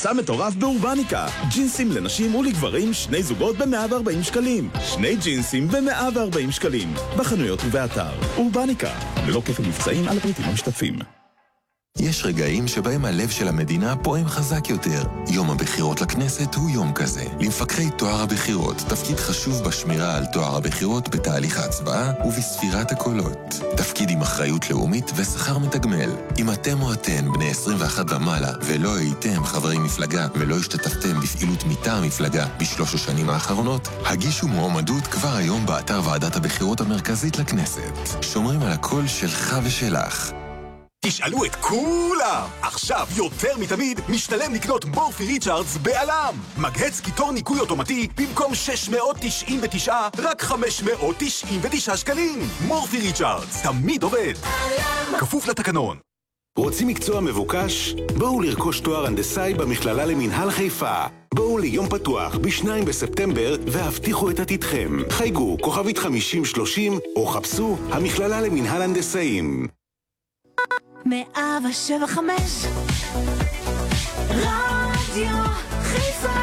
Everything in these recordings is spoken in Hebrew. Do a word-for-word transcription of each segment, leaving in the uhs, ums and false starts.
מבצע מטורף באורבניקה. ג'ינסים לנשים ולגברים, שני זוגות ב-מאה וארבעים שקלים. שני ג'ינסים ב-מאה וארבעים שקלים. בחנויות ובאתר. אורבניקה. ללא כפל מבצעים על הפריטים המשתתפים. יש רגעים שבהם הלב של המדינה פועם חזק יותר. יום הבחירות לכנסת הוא יום כזה. למפקחי תואר הבחירות, תפקיד חשוב בשמירה על תואר הבחירות בתהליך ההצבעה ובספירת הקולות. תפקיד עם אחריות לאומית ושכר מתגמל. אם אתם או אתן בני עשרים ואחת ומעלה ולא הייתם חברי מפלגה ולא השתתפתם בפעילות מטעם המפלגה בשלוש השנים האחרונות, הגישו מועמדות כבר היום באתר ועדת הבחירות המרכזית לכנסת. שומרים על הקול שלך ושלך. תשאלו את כולם! עכשיו יותר מתמיד משתלם לקנות מורפי ריצ'רדס בעלם! מגהץ קיטור ניקוי אוטומטי במקום שש מאות תשעים ותשע, רק חמש מאות תשעים ותשע שקלים! מורפי ריצ'רדס, תמיד עובד! כפוף לתקנון. רוצים מקצוע מבוקש? בואו לרכוש תואר הנדסאי במכללה למינהל חיפה. בואו ליום פתוח בשניים בספטמבר והבטיחו את עתידכם. חייגו כוכבית חמישים שלושים או חפשו המכללה למינהל הנדסאים. מאה ושבע חמש רדיו חיפה.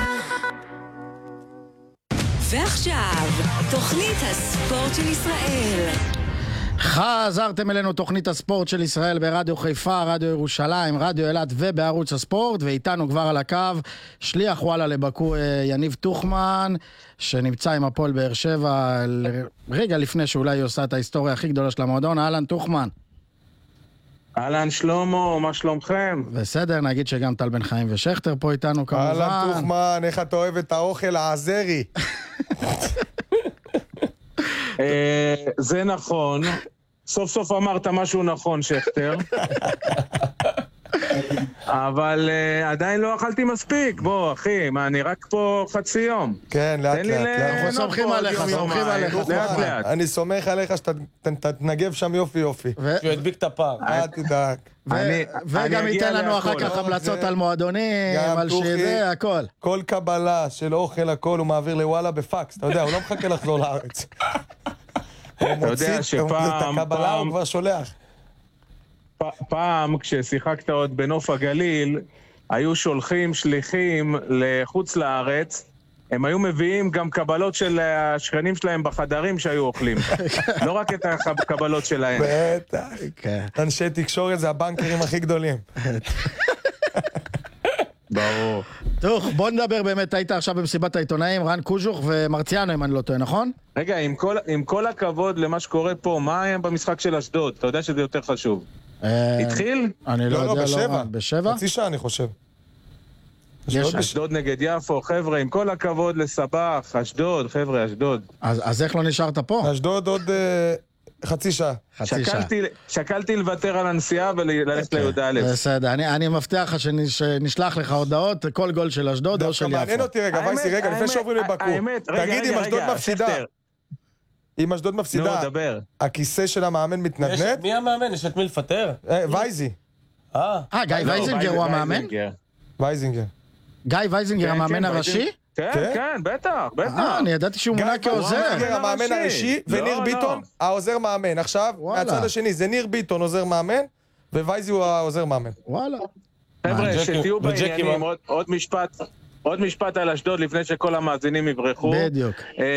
ועכשיו תוכנית הספורט של ישראל. חזרתם אלינו תוכנית הספורט של ישראל ברדיו חיפה, רדיו ירושלים, רדיו אילת ובערוץ הספורט, ואיתנו כבר על הקו שליח וואלה לבקו יניב תוכמן, שנמצא עם הפועל באר שבע רגע לפני שאולי היא עושה את ההיסטוריה הכי גדולה של המועדון. אהלן תוכמן. אהלן שלמה, מה שלומכם? בסדר, נגיד שגם טל בן חיים ושכתר פה איתנו כמובן. אהלן תוכמן, איך אתה אוהב את האוכל העזרי? זה נכון, סוף סוף אמרת משהו נכון שכתר, אבל עדיין לא אכלתי מספיק. בוא אחי, מה, אני רק פה חצי יום. כן, לאט לאט, אנחנו סומכים עליך, סומכים עליך. לאט לאט. אני סומך עליך שאתה תנגב שם יופי יופי. שהוא ידביק את הפער. אל תדאג. וגם ייתן לנו אחר כך המלצות על מועדונים, על שזה, הכל. כל קבלה של אוכל הכל הוא מעביר לוואלה בפקס, אתה יודע, הוא לא מחכה לחזור לארץ. הוא מוציא את הקבלה, הוא כבר שולח. פעם כששיחקת עוד בנוף הגליל, היו שולחים שליחים לחוץ לארץ, הם היו מביאים גם קבלות של השכנים שלהם בחדרים שהיו אוכלים. לא רק את הקבלות שלהם. בטח. אנשי תקשורת זה הבנקרים הכי גדולים. ברור. טוב, בוא נדבר באמת, היית עכשיו במסיבת העיתונאים, רן קוז'וך ומרציאנו, אם אני לא טועה, נכון? רגע, עם כל, עם כל הכבוד למה שקורה פה, מה היה במשחק של אשדוד? אתה יודע שזה יותר חשוב. התחיל? אני לא יודע, בשבע. בשבע? חצי שעה אני חושב. אשדוד נגד יפו, חבר'ה, עם כל הכבוד לסבח, אשדוד, חבר'ה, אשדוד. אז איך לא נשארת פה? אשדוד עוד חצי שעה. שקלתי לוותר על הנסיעה וללכת ליהודה א'. בסדר, אני מבטיח לך שנשלח לך הודעות, כל גול של אשדוד או של יפו. מעניין אותי רגע, וייסי, רגע, לפני שעוברים לבקו. תגיד אם אשדוד מפסידה. אם אשדוד מפסידה, הכיסא של המאמן מתנדנד? מי המאמן? יש את מי לפטר? וייזי. אה, גיא וייזינגר הוא המאמן? וייזינגר. גיא וייזינגר המאמן הראשי? כן, כן, בטח, בטח. אה, אני ידעתי שהוא מונה כעוזר. גיא וייזינגר המאמן הראשי, וניר ביטון העוזר מאמן. עכשיו, מהצד השני, זה ניר ביטון עוזר מאמן, ווייזי הוא העוזר מאמן. וואלה. חבר'ה, שתהיו בעניינים, עוד משפט, עוד משפט על אשדוד לפני שכל המאזינים יברחו. בדיוק.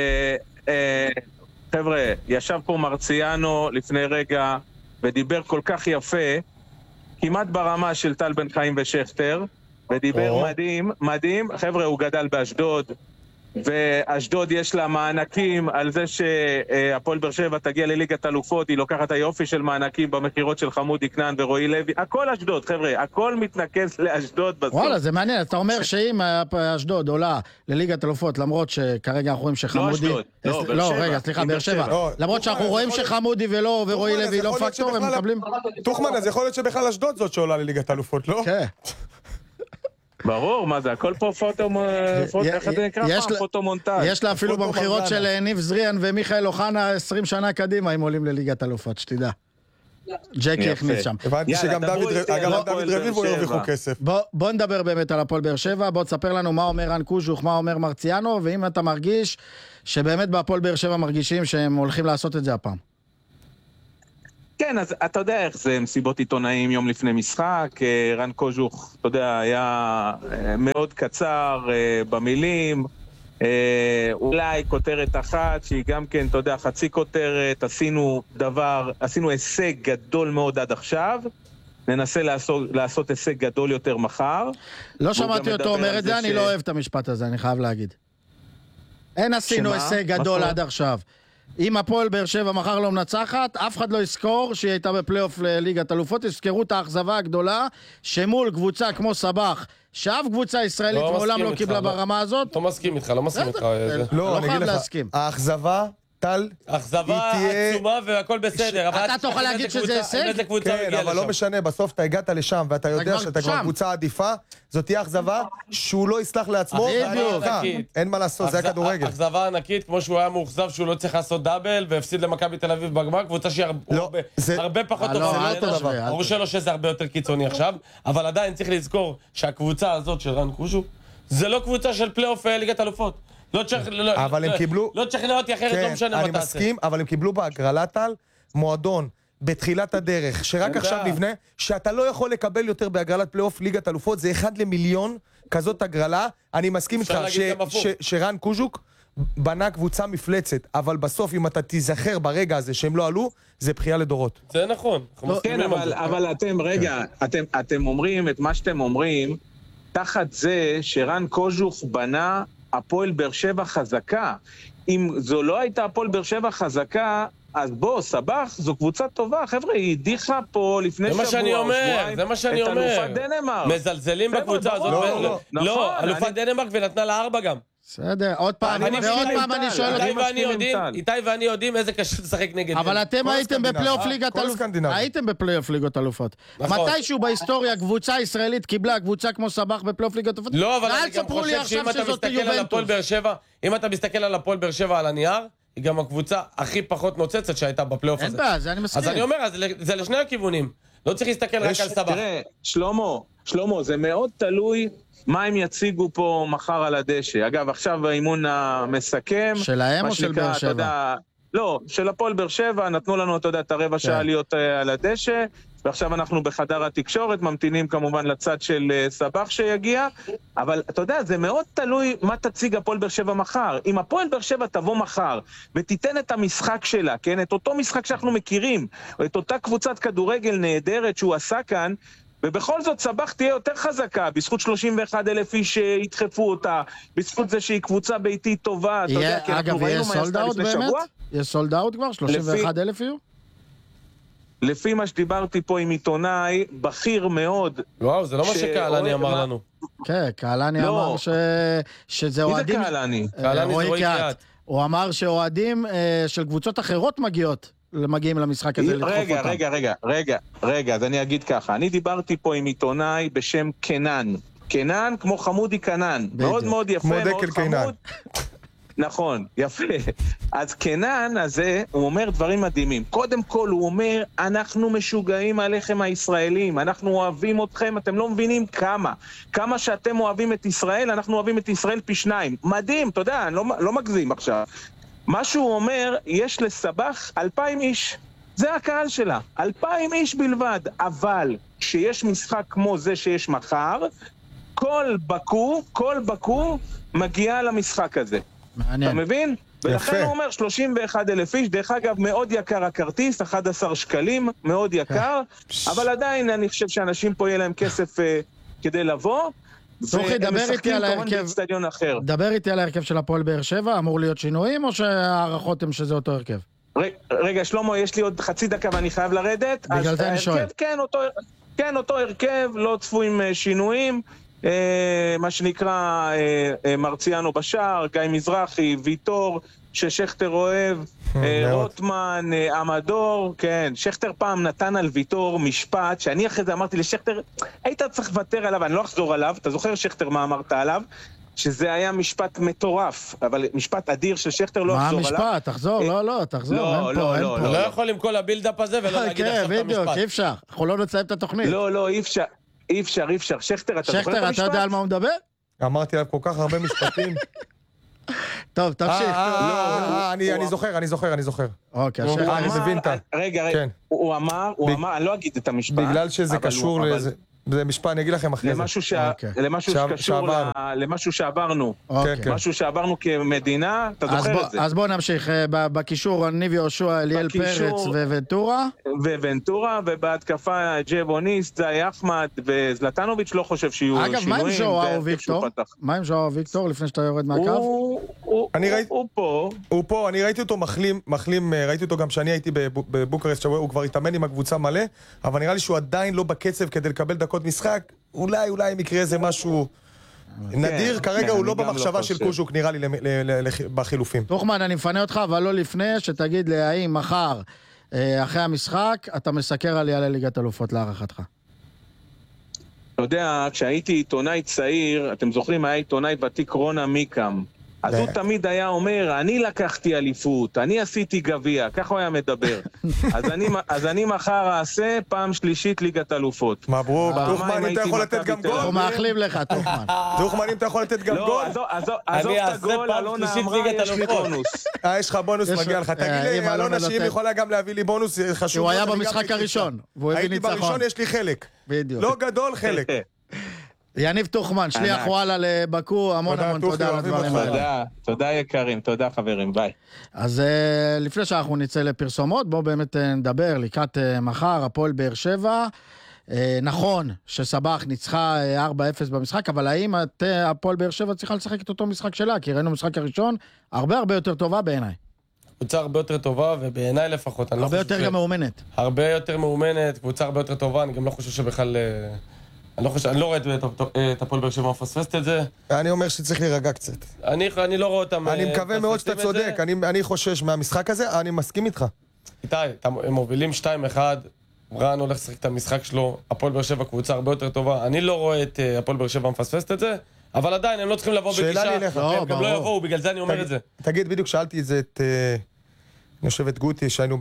חבר'ה, ישב פה מרציאנו לפני רגע, ודיבר כל כך יפה, כמעט ברמה של טל בן חיים ושכתר, ודיבר מדהים, מדהים. חבר'ה, הוא גדל באשדוד, ואשדוד יש לה מענקים על זה שהפועל באר שבע תגיע לליגת אלופות, היא לוקחת היופי של מענקים במחירות של חמודי כנען ורועי לוי, הכל אשדוד, חבר'ה, הכל מתנקז לאשדוד בסוף. וואלה, זה מעניין, אתה אומר שאם אשדוד עולה לליגת אלופות, למרות שכרגע אנחנו רואים שחמודי... לא אשדוד, לא, לא, רגע, סליחה, באר שבע. למרות שאנחנו רואים שחמודי ולא, ורועי לוי לא פקטור, הם מקבלים... תוכמן, אז יכול להיות שבכלל אשדוד זאת שעולה לליגת אלופות, לא? כן. ברור, מה זה? הכל פה פוטומונטאז'. יש לה אפילו במחירות של ניב זריאן ומיכאל אוחנה עשרים שנה קדימה, אם עולים לליגת אלופות, שתדע. ג'קי הכניס שם. הבנתי שגם דוד רביבו ירוויחו כסף. בוא נדבר באמת על הפועל באר שבע, בוא תספר לנו מה אומר רן קוז'וך, מה אומר מרציאנו, ואם אתה מרגיש שבאמת בהפועל באר שבע מרגישים שהם הולכים לעשות את זה הפעם. כן, אז אתה יודע איך זה, מסיבות עיתונאים יום לפני משחק, רן קוז'וך, אתה יודע, היה מאוד קצר במילים, אולי כותרת אחת שהיא גם כן, אתה יודע, חצי כותרת, עשינו דבר, עשינו הישג גדול מאוד עד עכשיו, ננסה לעשות, לעשות הישג גדול יותר מחר. לא שמעתי אותו אומר את זה, אני ש... לא אוהב את המשפט הזה, אני חייב להגיד. אין עשינו הישג גדול עד עכשיו. אם הפועל באר שבע מחר לא מנצחת, אף אחד לא יזכור שהיא הייתה בפלייאוף לליגת אלופות, יזכרו את האכזבה הגדולה, שמול קבוצה כמו סבח, שאף קבוצה ישראלית לא מעולם לא קיבלה לא, ברמה הזאת. לא מסכים איתך, לא מסכים איתך. לא, אני אגיד לך, האכזבה, טל, אכזבה עצומה והכל בסדר. אתה תוכל להגיד שזה הישג? כן, אבל לא משנה, בסוף אתה הגעת לשם ואתה יודע שאתה כבר קבוצה עדיפה, זאת תהיה אכזבה שהוא לא יסלח לעצמו. אין מה לעשות, זה היה כדורגל. אכזבה ענקית, כמו שהוא היה מאוכזב שהוא לא צריך לעשות דאבל והפסיד למכבי תל אביב בגמר, קבוצה שהיא הרבה פחות טובה. ברור שלא שזה הרבה יותר קיצוני עכשיו, אבל עדיין צריך לזכור שהקבוצה הזאת של רן קוז'וק זה לא קבוצה של פלייאוף ליגת אלופות. לא צריך, אבל הם קיבלו... לא תשכנע אותי אחרת, לא משנה מה תעשה. אני מסכים, אבל הם קיבלו בהגרלה, טל, מועדון, בתחילת הדרך, שרק עכשיו נבנה, שאתה לא יכול לקבל יותר בהגרלת פלייאוף ליגת אלופות, זה אחד למיליון כזאת הגרלה. אני מסכים איתך שרן קוז'וק בנה קבוצה מפלצת, אבל בסוף אם אתה תיזכר ברגע הזה שהם לא עלו, זה בחייה לדורות. זה נכון. כן, אבל אתם, רגע, אתם אומרים את מה שאתם אומרים, תחת זה שרן קוז'וק בנה הפועל באר שבע חזקה. אם זו לא הייתה הפועל באר שבע חזקה, אז בוא, סבח, זו קבוצה טובה. חבר'ה, היא הדיחה פה לפני שבוע. זה מה שאני אומר, זה מה שאני אומר. את אלופת דנמרק. מזלזלים בקבוצה הזאת. לא, לא, אלופת דנמרק ונתנה לה ארבע גם. בסדר, עוד פעם, ועוד פעם אני שואל אותי. איתי ואני יודעים איזה קשה לשחק נגד. אבל אתם הייתם בפלייאוף ליגת אלופות. הייתם בפלייאוף ליגת אלופות. מתישהו בהיסטוריה קבוצה ישראלית קיבלה קבוצה כמו סבח בפלייאוף ליגת אלופות. לא, אבל אני גם חושב שאם אתה מסתכל על הפועל באר שבע, אם אתה מסתכל על הפועל באר שבע על הנייר, היא גם הקבוצה הכי פחות נוצצת שהייתה בפלייאוף הזה. אין בעיה, זה אני מסכים. אז אני אומר, זה לשני הכיוונים. לא צריך להסתכל רק על סבח. תראה, שלמה, שלמה, זה מאוד תלוי מה הם יציגו פה מחר על הדשא. אגב, עכשיו האימון המסכם. שלהם או של באר שבע? לא, של הפועל באר שבע, נתנו לנו, אתה יודע, את הרבע שעה להיות על הדשא, ועכשיו אנחנו בחדר התקשורת, ממתינים כמובן לצד של סבח שיגיע, אבל אתה יודע, זה מאוד תלוי מה תציג הפועל באר שבע מחר. אם הפועל באר שבע תבוא מחר, ותיתן את המשחק שלה, כן? את אותו משחק שאנחנו מכירים, או את אותה קבוצת כדורגל נהדרת שהוא עשה כאן, ובכל זאת סבח תהיה יותר חזקה, בזכות שלושים ואחד אלף איש שידחפו אותה, בזכות זה שהיא קבוצה ביתית טובה, אתה יודע, כי אנחנו ראינו מה יעשתה לפני שבוע. יש סולד אאוט כבר? שלושים ואחד אלף יהיו? לפי מה שדיברתי פה עם עיתונאי, בכיר מאוד. וואו, זה לא מה שקהלני אמר לנו. כן, קהלני אמר שזה אוהדים... מי זה קהלני? קהלני זה רועי קהת. הוא אמר שאוהדים של קבוצות אחרות מגיעות. מגיעים למשחק הזה לדחוף אותם. רגע, רגע, רגע, רגע, רגע, אז אני אגיד ככה, אני דיברתי פה עם עיתונאי בשם קנן, קנן כמו חמודי קנן, מאוד מאוד יפה, מאוד חמוד. נכון, יפה. אז קנן הזה, הוא אומר דברים מדהימים. קודם כל הוא אומר, אנחנו משוגעים עליכם הישראלים, אנחנו אוהבים אתכם, אתם לא מבינים כמה. כמה שאתם אוהבים את ישראל, אנחנו אוהבים את ישראל פי שניים. מדהים, אתה יודע, אני לא, לא מגזים עכשיו. מה שהוא אומר, יש לסבח אלפיים איש. זה הקהל שלה. אלפיים איש בלבד. אבל שיש משחק כמו זה שיש מחר, כל בקו, כל בקו מגיע למשחק הזה. מעניין. אתה מבין? ולכן הוא אומר שלושים ואחד אלף איש, דרך אגב מאוד יקר הכרטיס, אחד עשר שקלים, מאוד יקר, אבל עדיין אני חושב שאנשים פה יהיה להם כסף כדי לבוא. סוכי, דבר איתי על ההרכב, דבר איתי על ההרכב של הפועל באר שבע, אמור להיות שינויים או שהערכות הם שזה אותו הרכב? רגע, שלמה, יש לי עוד חצי דקה ואני חייב לרדת. בגלל זה אני שואל. כן, אותו הרכב, לא צפויים שינויים, מה שנקרא מרציאנו בשער, גיא מזרחי, ויטור, ששכתר אוהב, רוטמן, עמדור, כן, שכתר פעם נתן על ויטור משפט, שאני אחרי זה אמרתי לשכתר, היית צריך לוותר עליו, אני לא אחזור עליו, אתה זוכר שכתר מה אמרת עליו? שזה היה משפט מטורף, אבל משפט אדיר של שכתר לא אחזור עליו. מה המשפט? תחזור, לא, לא, תחזור, אין פה, אין פה. לא יכול עם כל הבילדאפ הזה ולא להגיד עכשיו את המשפט. כן, בדיוק, אי אפשר, אנחנו לא נצייב את התוכנית. לא, לא, אי אפשר, אי אפשר, אי אפשר. שכתר, אתה זוכר את המשפט? שכתר, אתה יודע על מה הוא מדבר? אמרתי עליו כל כך הרבה משפטים. טוב, תמשיך. אני זוכר, אני זוכר, אני זוכר. אוקיי, אני מבין את ה... רגע, רגע, הוא אמר, הוא אמר, אני לא אגיד את המשפט. בגלל שזה קשור לזה. זה משפט, אני אגיד לכם אחרי זה. למשהו שקשור למשהו שעברנו. משהו שעברנו כמדינה, אתה זוכר את זה. אז בואו נמשיך. בקישור, ניב יהושע, אליאל פרץ וונטורה. וונטורה, ובהתקפה ג'בוניסט, זי אחמד וזלטנוביץ' לא חושב שיהיו שינויים. אגב, מה עם ז'ואאו ויקטור? מה עם ז'ואאו ויקטור לפני שאתה יורד מהקו? הוא פה. הוא פה, אני ראיתי אותו מחלים, מחלים, ראיתי אותו גם שאני הייתי בבוקרשט, הוא כבר התאמן עם הקבוצה מלא, אבל נראה לי שהוא עדיין לא בקצב כדי לקבל דקות משחק, אולי, אולי מקרה איזה משהו נדיר, כרגע הוא לא במחשבה של קוז'וק, נראה לי, בחילופים. תוחמן, אני מפנה אותך, אבל לא לפני, שתגיד לי, האם מחר, אחרי המשחק, אתה מסקר עלי על ליגת אלופות להערכתך? אתה יודע, כשהייתי עיתונאי צעיר, אתם זוכרים, היה עיתונאי ותיק רונה מיקם, אז הוא תמיד היה אומר, אני לקחתי אליפות, אני עשיתי גביע, ככה הוא היה מדבר. אז אני מחר אעשה פעם שלישית ליגת אלופות. מברוק, תוחמן, אם אתה יכול לתת גם גול. אנחנו מאחלים לך, תוחמן. תוחמן, אם אתה יכול לתת גם גול. עזוב את הגול, אלונה אמרה, יש לי בונוס. יש לך בונוס, מגיע לך. תגיד לי, אלונה, שאם יכולה גם להביא לי בונוס, חשוב. הוא היה במשחק הראשון. הייתי בראשון, יש לי חלק. לא גדול, חלק. יניב תוחמן, שליח וואלה לבקו, המון המון תודה על הדברים האלה. תודה, תודה יקרים, תודה חברים, ביי. אז לפני שאנחנו נצא לפרסומות, בואו באמת נדבר לקראת מחר, הפועל באר שבע. נכון שסבח ניצחה ארבע אפס במשחק, אבל האם הפועל באר שבע צריכה לשחק את אותו משחק שלה? כי ראינו משחק הראשון, הרבה הרבה יותר טובה בעיניי. קבוצה הרבה יותר טובה, ובעיניי לפחות. הרבה יותר גם מאומנת. הרבה יותר מאומנת, קבוצה הרבה יותר טובה, אני גם לא חושב שבכלל... אני לא חושב, אני לא רואה את הפועל באר שבע מפספסת את זה. אני אומר שצריך להירגע קצת. אני לא רואה אותם... אני מקווה מאוד שאתה צודק, אני חושש מהמשחק הזה, אני מסכים איתך. איתי, הם מובילים שתיים אחד, רן הולך לשחק את המשחק שלו, הפועל באר שבע קבוצה הרבה יותר טובה, אני לא רואה את הפועל באר שבע מפספסת את זה, אבל עדיין הם לא צריכים לבוא בגישה, הם גם לא יבואו, בגלל זה אני אומר את זה. תגיד, בדיוק שאלתי את זה את... אני חושב את גוטי, שהיינו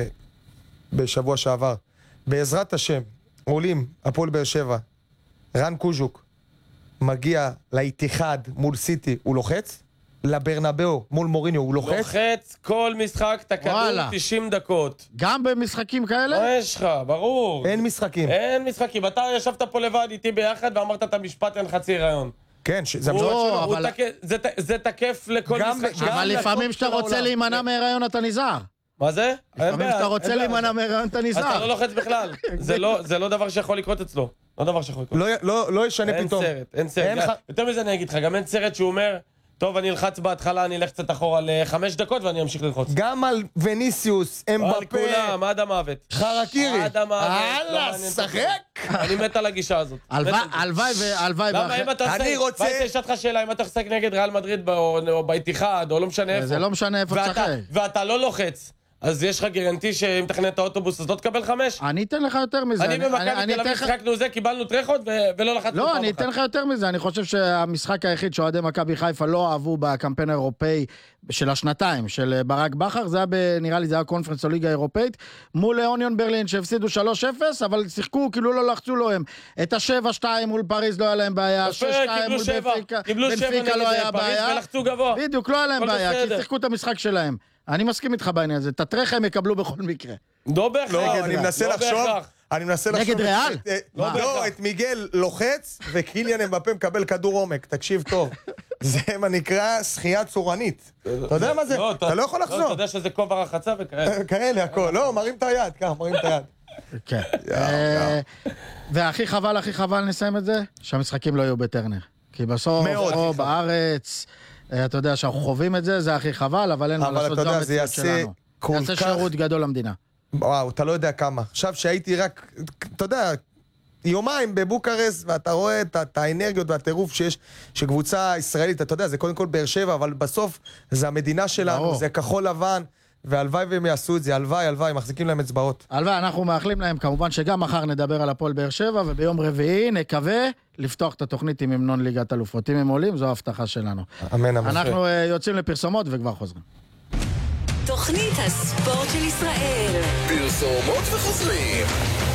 בשבוע שעבר. בעזרת השם, עולים, הפועל באר שבע, רן קוז'וק מגיע לאיתיחד מול סיטי, הוא לוחץ? לברנבאו מול מוריניו, הוא לוחץ? לוחץ כל משחק, את הכדור תשעים דקות. גם במשחקים כאלה? מה יש לך? ברור. אין משחקים. אין משחקים. אתה ישבת פה לבד איתי ביחד ואמרת את המשפט אין חצי רעיון. כן, זה המשפט שלו. זה תקף לכל משחק. אבל לפעמים שאתה רוצה להימנע מהרעיון אתה נזהר. מה זה? לפעמים שאתה רוצה להימנע מהרעיון אתה נזהר. אתה לא לוחץ בכלל. זה לא דבר שיכול לקרות אצלו. לא דבר שיכול לקרות. לא ישנה פתאום. אין סרט, אין סרט. יותר מזה אני אגיד לך, גם אין סרט שהוא אומר, טוב, אני אלחץ בהתחלה, אני אלך קצת אחורה לחמש דקות ואני אמשיך ללחוץ. גם על וניסיוס, אמבפה. על כולם, עד המוות. חרקירי. עד המוות. הלאה, שחק. אני מת על הגישה הזאת. הלוואי והלוואי. למה אם אתה אני רוצה... ואני אשאל אותך שאלה, אם אתה חסק נגד ריאל מדריד או באיתיחד, או לא משנה איפה. זה לא משנה איפה תשחק. ואתה לא לוחץ. אז יש לך גרנטי שאם תכנן את האוטובוס אז לא תקבל חמש? אני אתן לך יותר מזה. אני במכבי תל אביב שחקנו זה, קיבלנו טרחות ולא לחצנו פעם אחת. לא, אני אתן לך יותר מזה. אני חושב שהמשחק היחיד שאוהדי מכבי חיפה לא אהבו בקמפיין האירופאי של השנתיים, של ברק בכר, זה היה, נראה לי, זה היה קונפרנס או ליגה אירופאית, מול אוניון ברלין שהפסידו שלוש אפס, אבל שיחקו, כאילו לא לחצו לו הם. את ה-שבע שתיים מול פריז לא היה להם בעיה, שש שתיים מול בנפיקה לא היה בעיה. בדיוק, לא היה להם בעיה, כי שיחקו את המשחק שלהם. אני מסכים איתך בעניין הזה, תטרח הם יקבלו בכל מקרה. לא בהכרח. לא, אני מנסה לחשוב, אני מנסה לחשוב... נגד ריאל? לא, את מיגל לוחץ, וקיליאן אמבפה מקבל כדור עומק, תקשיב טוב. זה מה נקרא שחייה צורנית. אתה יודע מה זה? אתה לא יכול לחזור. אתה יודע שזה כובע רחצה וכאלה. כאלה, הכל. לא, מרים את היד, ככה, מרים את היד. כן. והכי חבל, הכי חבל נסיים את זה, שהמשחקים לא יהיו בטרנר. כי בסוף, או בארץ... אתה יודע שאנחנו חווים את זה, זה הכי חבל, אבל אין מה לעשות זו המציאות שלנו. זה יעשה שירות גדול למדינה. וואו, אתה לא יודע כמה. עכשיו שהייתי רק, אתה יודע, יומיים בבוקרסט, ואתה רואה את האנרגיות והטירוף שיש, שקבוצה ישראלית, אתה יודע, זה קודם כל באר שבע, אבל בסוף זה המדינה שלנו, זה כחול לבן, והלוואי והם יעשו את זה, הלוואי, הלוואי, מחזיקים להם אצבעות. הלוואי, אנחנו מאחלים להם, כמובן שגם מחר נדבר על הפועל באר שבע, וביום רביעי נקווה לפתוח את התוכנית עם המנון ליגת אלופות. אם הם עולים, זו ההבטחה שלנו. אמן, אמן. אנחנו יוצאים לפרסומות וכבר חוזרים. תוכנית הספורט של ישראל. פרסומות וחוזרים.